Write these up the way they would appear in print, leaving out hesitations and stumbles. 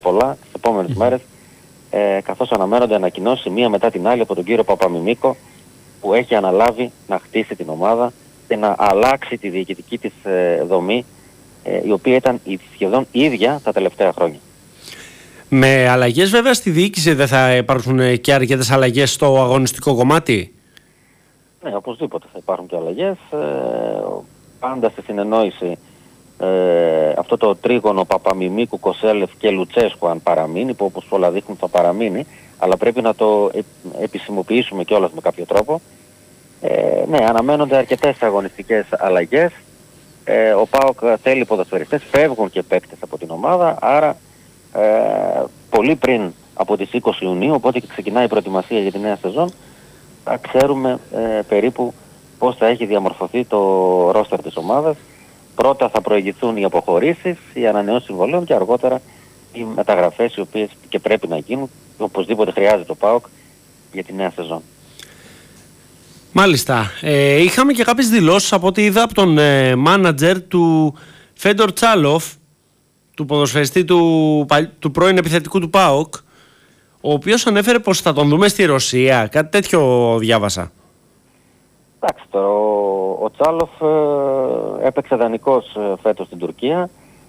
πολλά τις επόμενες μέρες, καθώς αναμένονται ανακοινώσεις μία μετά την άλλη από τον κύριο Παπαμιμίκο, που έχει αναλάβει να χτίσει την ομάδα και να αλλάξει τη διοικητική της δομή, η οποία ήταν σχεδόν ίδια τα τελευταία χρόνια. Με αλλαγές βέβαια στη διοίκηση δεν θα υπάρχουν και αρκετές αλλαγές στο αγωνιστικό κομμάτι? Ναι, οπωσδήποτε θα υπάρχουν και αλλαγές. Πάντα στη συνεννόηση αυτό το τρίγωνο Παπαμιμίκου, Κοσέλεφ και Λουτσέσκου, αν παραμείνει, που όπως όλα δείχνουν θα παραμείνει, αλλά πρέπει να το επισημοποιήσουμε κιόλας με κάποιο τρόπο. Ναι, αναμένονται αρκετές αγωνιστικές αλλαγές. Ο ΠΑΟΚ θέλει ποδοσφαιριστές, φεύγουν και παίκτες από την ομάδα, άρα πολύ πριν από τις 20 Ιουνίου, οπότε και ξεκινάει η προετοιμασία για τη νέα σεζόν, θα ξέρουμε περίπου πώς θα έχει διαμορφωθεί το ρόστερ της ομάδας. Πρώτα θα προηγηθούν οι αποχωρήσεις, οι ανανεώσεις συμβολέων και αργότερα οι μεταγραφές, οι οποίες και πρέπει να γίνουν, οπωσδήποτε χρειάζεται ο ΠΑΟΚ για τη νέα σεζόν. Μάλιστα. Είχαμε και κάποιες δηλώσεις από ό,τι είδα από τον μάνατζερ του Φέντορ Τσάλοφ, του ποδοσφαιριστή του πρώην επιθετικού του ΠΑΟΚ, ο οποίος ανέφερε πως θα τον δούμε στη Ρωσία. Κάτι τέτοιο διάβασα. Εντάξει, ο Τσάλοφ έπαιξε δανεικός φέτος στην Τουρκία,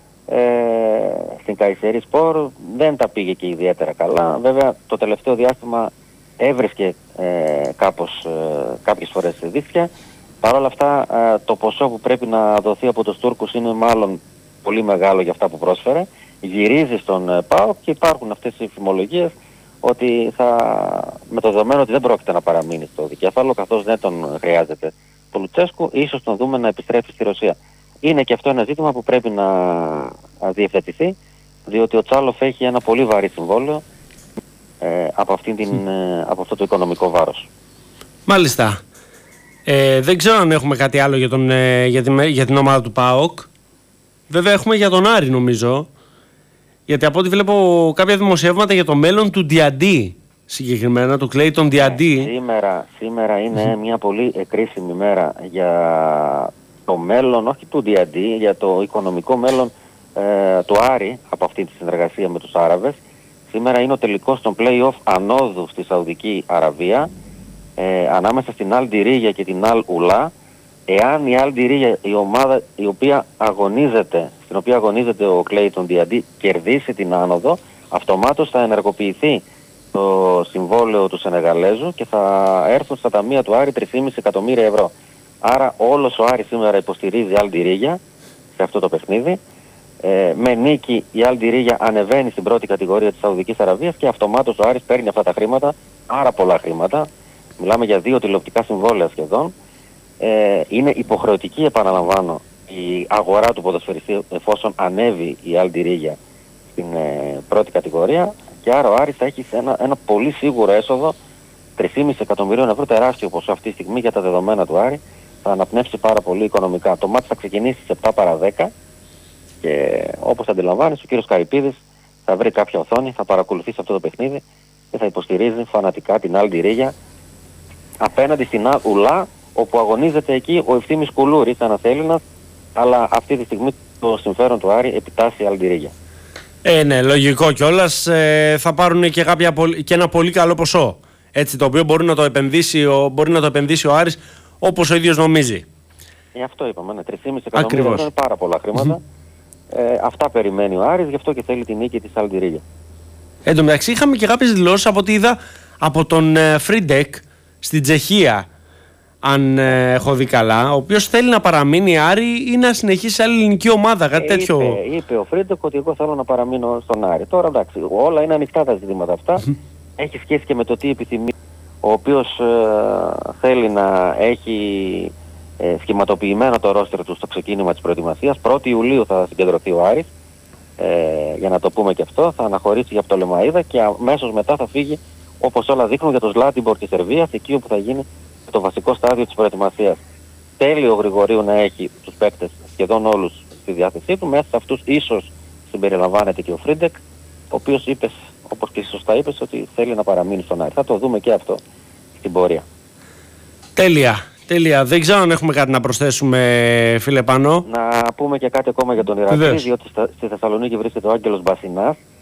στην Καϊσερί Σπορ, δεν τα πήγε και ιδιαίτερα καλά. Βέβαια το τελευταίο διάστημα έβρισκε κάποιες φορές δίθια. Παρ' όλα αυτά το ποσό που πρέπει να δοθεί από τους Τούρκους είναι μάλλον πολύ μεγάλο για αυτά που πρόσφερε. Γυρίζει στον ΠΑΟΚ και υπάρχουν αυτές οι φημολογίες ότι με το δεδομένο ότι δεν πρόκειται να παραμείνει στο δικέφαλο, καθώς δεν τον χρειάζεται το Λουτσέσκου, ίσως τον δούμε να επιστρέψει στη Ρωσία. Είναι και αυτό ένα ζήτημα που πρέπει να διευθετηθεί, διότι ο Τσάλοφ έχει ένα πολύ βαρύ συμβόλαιο από αυτό το οικονομικό βάρος. Μάλιστα. Δεν ξέρω αν έχουμε κάτι άλλο για την ομάδα του ΠΑΟΚ. Βέβαια έχουμε για τον Άρη νομίζω, γιατί από ό,τι βλέπω κάποια δημοσιεύματα για το μέλλον του Διαντί, συγκεκριμένα του Κλέιτον Διαντί. Σήμερα είναι μια πολύ κρίσιμη μέρα για το μέλλον, όχι του Διαντί, για το οικονομικό μέλλον του Άρη από αυτή τη συνεργασία με τους Άραβες. Σήμερα είναι ο τελικός των play-off ανόδου στη Σαουδική Αραβία, ανάμεσα στην Αλ Ντιρίγια και την Αλ Ουλά. Εάν η Αλ Ντιρίγια, η ομάδα στην οποία αγωνίζεται ο Κλέιτον Διαντί, κερδίσει την άνοδο, αυτομάτως θα ενεργοποιηθεί το συμβόλαιο του Σενεγαλέζου και θα έρθουν στα ταμεία του Άρη 3,5 εκατομμύρια ευρώ. Άρα όλος ο Άρης σήμερα υποστηρίζει Αλ Ντιρίγια σε αυτό το παιχνίδι. Με νίκη η Αλ Ντιρίγια ανεβαίνει στην πρώτη κατηγορία της Σαουδικής Αραβίας και αυτομάτως ο Άρης παίρνει αυτά τα χρήματα, άρα πολλά χρήματα. Μιλάμε για 2 τηλεοπτικά συμβόλαια σχεδόν. Είναι υποχρεωτική, επαναλαμβάνω, η αγορά του ποδοσφαιριστή εφόσον ανέβει η Αλ Ντιρίγια στην πρώτη κατηγορία, και άρα ο Άρης θα έχει ένα πολύ σίγουρο έσοδο 3,5 εκατομμυρίων ευρώ, τεράστιο ποσό αυτή τη στιγμή για τα δεδομένα του Άρη. Θα αναπνεύσει πάρα πολύ οικονομικά. Το μάτς θα ξεκινήσει στις 7 παρά 10 και όπως αντιλαμβάνεσαι ο κύριος Καρυπίδης θα βρει κάποια οθόνη, θα παρακολουθήσει αυτό το παιχνίδι και θα υποστηρίζει φανατικά την Αλ Ντιρίγια απέναντι στην Αλ Ουλά, όπου αγωνίζεται εκεί ο Ευθύμης Κουλούρης, ένας Έλληνας, αλλά αυτή τη στιγμή το συμφέρον του Άρη επιτάσσει η Αλ Ντιρίγια. Ναι, λογικό κιόλας. Θα πάρουν και ένα πολύ καλό ποσό. Έτσι, το οποίο μπορεί να το επενδύσει ο Άρης όπως ο ίδιος νομίζει. Αυτό είπαμε, ναι, 3,5 εκατομμύρια είναι πάρα πολλά χρήματα. Αυτά περιμένει ο Άρης, γι' αυτό και θέλει την νίκη της Αλ Ντιρίγια. Εν τω μεταξύ είχαμε και κάποιες δηλώσεις από ό,τι είδα από τον Φρίντεκ στην Τσεχία, αν έχω δει καλά, ο οποίος θέλει να παραμείνει Άρη ή να συνεχίσει σε άλλη ελληνική ομάδα, κάτι τέτοιο. Είπε ο Φρίντεκ ότι εγώ θέλω να παραμείνω στον Άρη. Τώρα εντάξει, όλα είναι ανοιχτά τα ζητήματα αυτά. Έχει σχέση και με το τι επιθυμεί. Ο οποίος θέλει να έχει σχηματοποιημένο το ρόστερ του στο ξεκίνημα της προετοιμασίας. 1η Ιουλίου θα συγκεντρωθεί ο Άρης, για να το πούμε και αυτό, θα αναχωρήσει για Πτολεμαΐδα και αμέσως μετά θα φύγει, όπως όλα δείχνουν, για το Ζλάτιμπορ της Σερβίας, εκεί όπου θα γίνει το βασικό στάδιο της προετοιμασίας. Θέλει ο Γρηγορίου να έχει τους παίκτες σχεδόν όλους στη διάθεσή του, μέσα σε αυτούς ίσως συμπεριλαμβάνεται και ο Φρίντεκ, ο οποίος είπε, όπως και σωστά είπες, ότι θέλει να παραμείνει στον Άρη. Θα το δούμε και αυτό στην πορεία. Τέλεια. Δεν ξέρω αν έχουμε κάτι να προσθέσουμε, φίλε Πάνο. Να πούμε και κάτι ακόμα για τον Ηρακλή, διότι στη Θεσσαλονίκη βρίσκεται ο Άγγελος Μπασινάς,